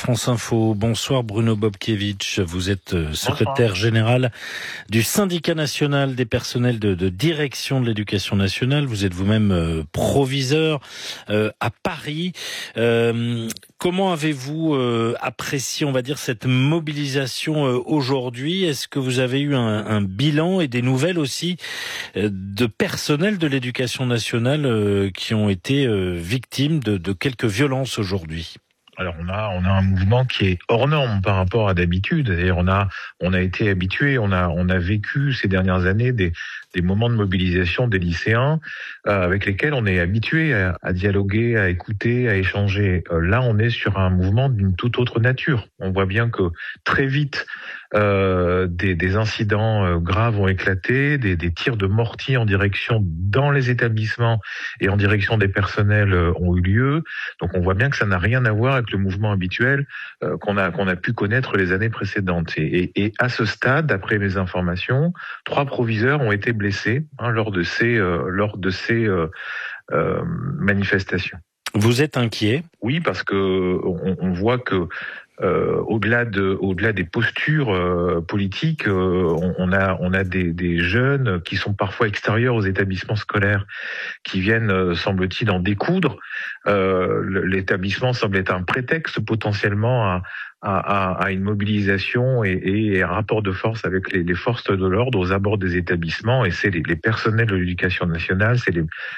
France Info. Bonsoir Bruno Bobkiewicz. Vous êtes secrétaire général du syndicat national des personnels de direction de l'éducation nationale. Vous êtes vous-même proviseur à Paris. Comment avez-vous apprécié, on va dire, cette mobilisation aujourd'hui? Est-ce que vous avez eu un bilan et des nouvelles aussi de personnel de l'éducation nationale qui ont été victimes de quelques violences aujourd'hui? Alors on a un mouvement qui est hors norme par rapport à d'habitude. Et on a été habitué, on a vécu ces dernières années des moments de mobilisation des lycéens avec lesquels on est habitué à dialoguer, à écouter, à échanger. Là, on est sur un mouvement d'une toute autre nature. On voit bien que très vite des incidents graves ont éclaté, des tirs de mortier en direction dans les établissements et en direction des personnels ont eu lieu. Donc on voit bien que ça n'a rien à voir avec le mouvement habituel qu'on a pu connaître les années précédentes. Et à ce stade, d'après mes informations, 3 proviseurs ont été blessés lors de ces manifestations. Vous êtes inquiet? Oui, parce que on voit que au-delà des postures politiques, on a des jeunes qui sont parfois extérieurs aux établissements scolaires, qui viennent, semble-t-il, en découdre. L'établissement semble être un prétexte potentiellement à une mobilisation et un rapport de force avec les forces de l'ordre aux abords des établissements. Et c'est les personnels de l'éducation nationale, c'est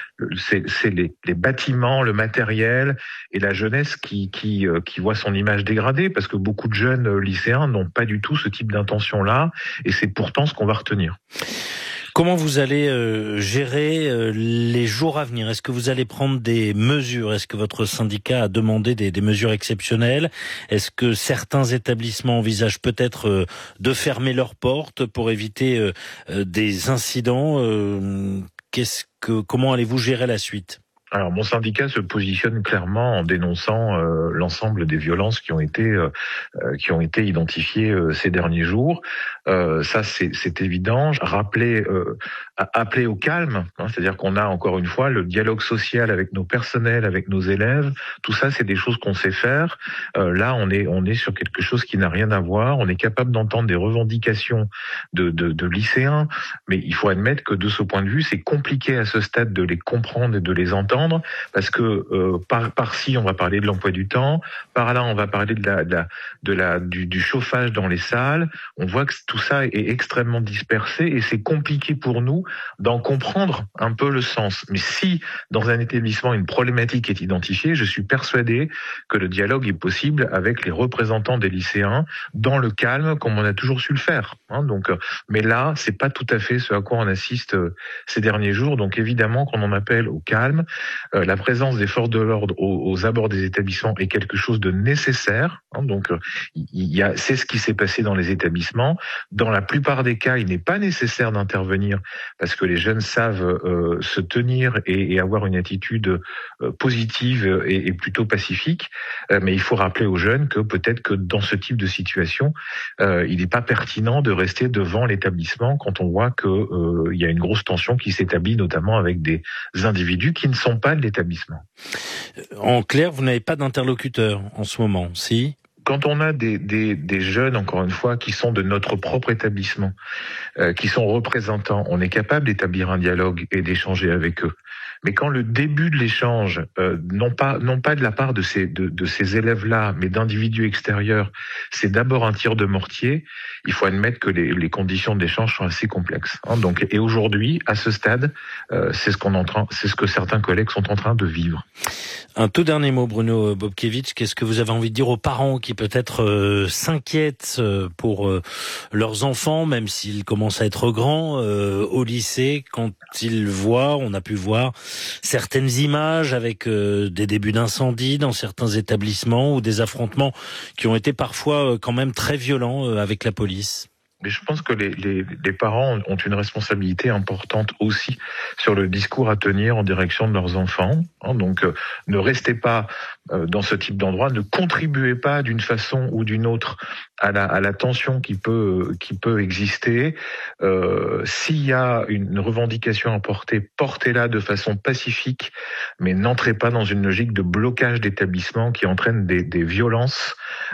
les bâtiments, le matériel et la jeunesse qui voit son image dégradée, parce que beaucoup de jeunes lycéens n'ont pas du tout ce type d'intention-là, et c'est pourtant ce qu'on va retenir. Comment vous allez gérer les jours à venir? Est-ce que vous allez prendre des mesures? Est-ce que votre syndicat a demandé des mesures exceptionnelles? Est-ce que certains établissements envisagent peut-être de fermer leurs portes pour éviter des incidents? Comment allez-vous gérer la suite? Alors, mon syndicat se positionne clairement en dénonçant l'ensemble des violences qui ont été identifiées ces derniers jours. Ça, c'est évident. Appeler au calme, c'est-à-dire qu'on a encore une fois le dialogue social avec nos personnels, avec nos élèves. Tout ça, c'est des choses qu'on sait faire. Là, on est sur quelque chose qui n'a rien à voir. On est capable d'entendre des revendications de lycéens, mais il faut admettre que de ce point de vue, c'est compliqué à ce stade de les comprendre et de les entendre. Parce que par-ci, on va parler de l'emploi du temps, par là, on va parler du chauffage dans les salles. On voit que tout ça est extrêmement dispersé et c'est compliqué pour nous d'en comprendre un peu le sens. Mais si, dans un établissement, une problématique est identifiée, je suis persuadé que le dialogue est possible avec les représentants des lycéens, dans le calme, comme on a toujours su le faire. Mais là, c'est pas tout à fait ce à quoi on assiste ces derniers jours. Donc évidemment, qu'on en appelle au calme. La présence des forces de l'ordre aux abords des établissements est quelque chose de nécessaire. C'est ce qui s'est passé dans les établissements. Dans la plupart des cas, il n'est pas nécessaire d'intervenir parce que les jeunes savent se tenir et avoir une attitude positive et plutôt pacifique. Mais il faut rappeler aux jeunes que peut-être que dans ce type de situation, il n'est pas pertinent de rester devant l'établissement quand on voit qu'il y a une grosse tension qui s'établit, notamment avec des individus qui ne sont pas de l'établissement. En clair, vous n'avez pas d'interlocuteur en ce moment, si? Quand on a des jeunes, encore une fois, qui sont de notre propre établissement, qui sont représentants, on est capable d'établir un dialogue et d'échanger avec eux. Mais quand le début de l'échange, non pas de la part de ces élèves-là, mais d'individus extérieurs, c'est d'abord un tir de mortier, il faut admettre que les conditions d'échange sont assez complexes. Et aujourd'hui, à ce stade, c'est ce que certains collègues sont en train de vivre. Un tout dernier mot, Bruno Bobkiewicz. Qu'est-ce que vous avez envie de dire aux parents qui peut-être s'inquiètent pour leurs enfants, même s'ils commencent à être grands, au lycée, quand ils voient, on a pu voir certaines images avec des débuts d'incendie dans certains établissements ou des affrontements qui ont été parfois quand même très violents avec la police? Mais je pense que les parents ont une responsabilité importante aussi sur le discours à tenir en direction de leurs enfants. Ne restez pas dans ce type d'endroit, ne contribuez pas d'une façon ou d'une autre à la tension qui peut exister. S'il y a une revendication à porter, portez-la de façon pacifique, mais n'entrez pas dans une logique de blocage d'établissement qui entraîne des violences